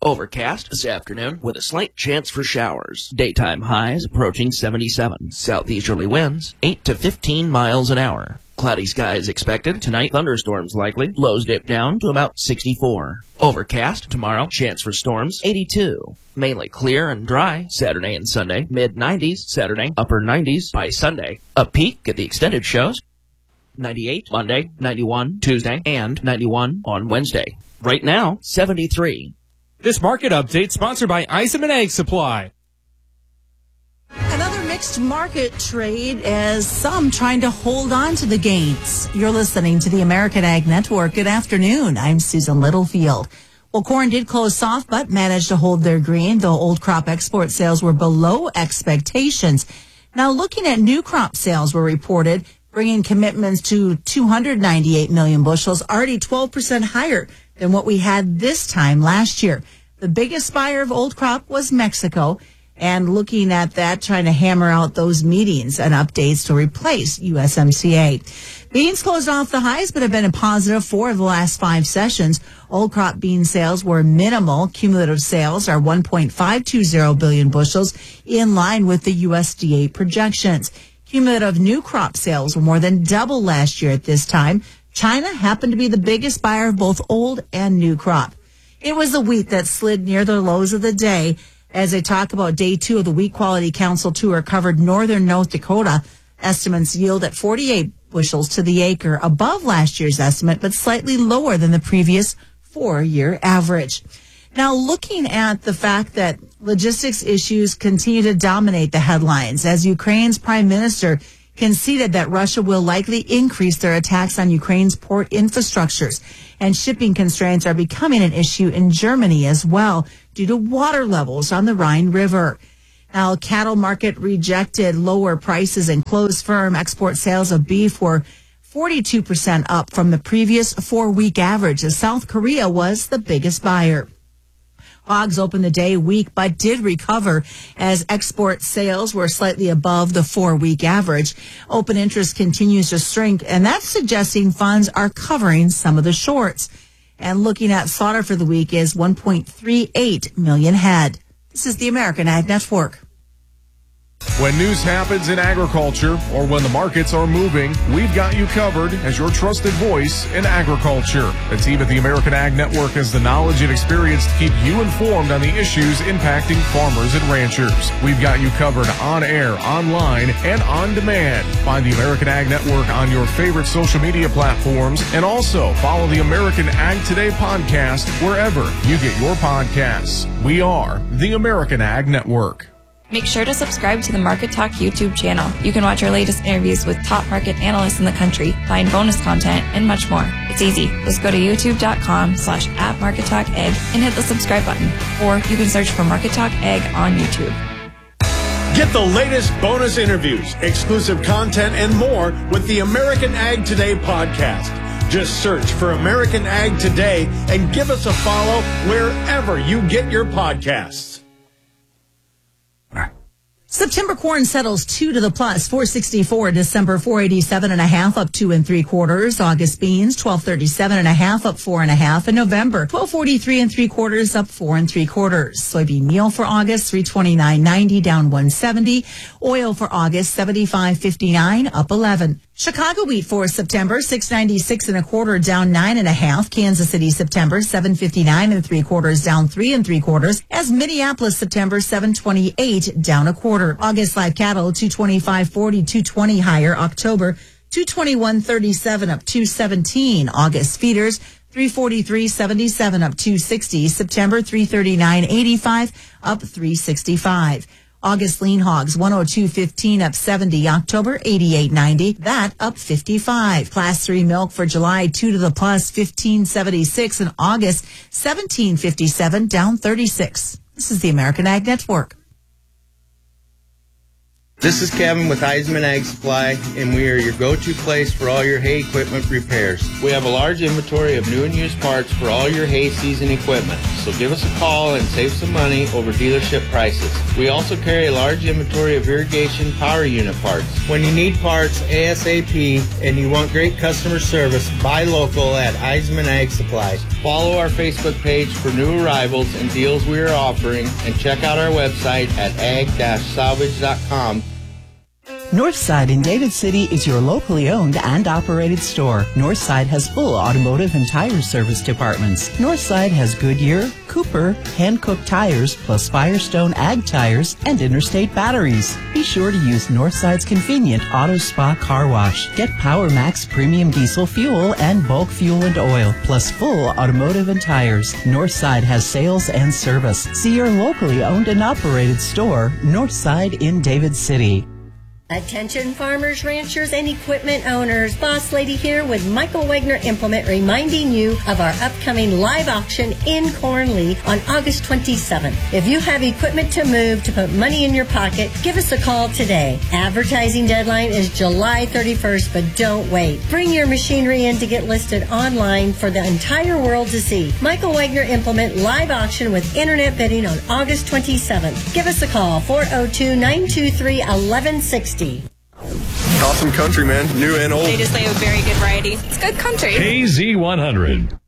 Overcast this afternoon with a slight chance for showers. Daytime highs approaching 77. Southeasterly winds 8 to 15 miles an hour. Cloudy skies expected. Tonight, thunderstorms likely. Lows dip down to about 64. Overcast tomorrow. Chance for storms 82. Mainly clear and dry Saturday and Sunday. Mid-90s Saturday. Upper 90s by Sunday. A peak at the extended shows. 98 Monday, 91 Tuesday, and 91 on Wednesday. Right now, 73. This market update sponsored by Eisenman Egg Supply. Another mixed market trade as some trying to hold on to the gains. You're listening to the American Ag Network. Good afternoon. I'm Susan Littlefield. Well, corn did close soft, but managed to hold their green, though old crop export sales were below expectations. Now, looking at new crop sales were reported, bringing commitments to 298 million bushels, already 12% higher than what we had this time last year. The biggest buyer of old crop was Mexico. And looking at that, trying to hammer out those meetings and updates to replace USMCA. Beans closed off the highs, but have been a positive 4 of the last 5 sessions. Old crop bean sales were minimal. Cumulative sales are 1.520 billion bushels, in line with the USDA projections. Cumulative new crop sales were more than double last year at this time. China happened to be the biggest buyer of both old and new crop. It was the wheat that slid near the lows of the day. As they talk about day 2 of the Wheat Quality Council tour covered northern North Dakota, estimates yield at 48 bushels to the acre, above last year's estimate, but slightly lower than the previous 4-year average. Now, looking at the fact that logistics issues continue to dominate the headlines, as Ukraine's prime minister conceded that Russia will likely increase their attacks on Ukraine's port infrastructures, and shipping constraints are becoming an issue in Germany as well due to water levels on the Rhine River. Now, cattle market rejected lower prices and closed firm. Export sales of beef were 42% up from the previous 4-week average, as South Korea was the biggest buyer. Hogs opened the day weak, but did recover as export sales were slightly above the 4-week average. Open interest continues to shrink, and that's suggesting funds are covering some of the shorts. And looking at slaughter for the week is 1.38 million head. This is the American Ag Network. When news happens in agriculture or when the markets are moving, we've got you covered as your trusted voice in agriculture. The team at the American Ag Network has the knowledge and experience to keep you informed on the issues impacting farmers and ranchers. We've got you covered on air, online, and on demand. Find the American Ag Network on your favorite social media platforms, and also follow the American Ag Today podcast wherever you get your podcasts. We are the American Ag Network. Make sure to subscribe to the Market Talk YouTube channel. You can watch our latest interviews with top market analysts in the country, find bonus content, and much more. It's easy. Just go to youtube.com/@MarketTalkAg and hit the subscribe button. Or you can search for Market Talk Ag on YouTube. Get the latest bonus interviews, exclusive content, and more with the American Ag Today podcast. Just search for American Ag Today and give us a follow wherever you get your podcasts. September corn settles 2 to the plus, 464. December 487.5, up 2 3/4. August beans 1237.5, up 4.5. And November 1243 3/4, up 4 3/4. Soybean meal for August 329.90, down 170. Oil for August 75.59, up 11. Chicago wheat for September 696 1/4, down 9.5. Kansas City September 759 3/4, down 3 3/4. As Minneapolis September 728, down 1/4. August live cattle 225.40, 220 higher. October 221.37, up 217. August feeders 343.77, up 260. September 339.85, up 365. August lean hogs 102.15, up 70. October 88.90, that up 55. Class 3 milk for July 2 to the plus 15.76, and August 17.57, down 36. This is the American Ag Network. This is Kevin with Eisman Ag Supply, and we are your go-to place for all your hay equipment repairs. We have a large inventory of new and used parts for all your hay season equipment, so give us a call and save some money over dealership prices. We also carry a large inventory of irrigation power unit parts. When you need parts ASAP and you want great customer service, buy local at Eisman Ag Supplies. Follow our Facebook page for new arrivals and deals we are offering, and check out our website at ag-salvage.com. Northside in David City is your locally owned and operated store. Northside has full automotive and tire service departments. Northside has Goodyear, Cooper, hand-cooked tires, plus Firestone Ag tires and Interstate batteries. Be sure to use Northside's convenient Auto Spa car wash. Get Power Max premium diesel fuel and bulk fuel and oil, plus full automotive and tires. Northside has sales and service. See your locally owned and operated store, Northside in David City. Attention farmers, ranchers, and equipment owners. Boss Lady here with Michael Wagner Implement, reminding you of our upcoming live auction in Cornley on August 27th. If you have equipment to move to put money in your pocket, give us a call today. Advertising deadline is July 31st, but don't wait. Bring your machinery in to get listed online for the entire world to see. Michael Wagner Implement live auction with internet bidding on August 27th. Give us a call, 402-923-1160. Awesome country, man. New and old. They just play a very good variety. It's good country. KZ100.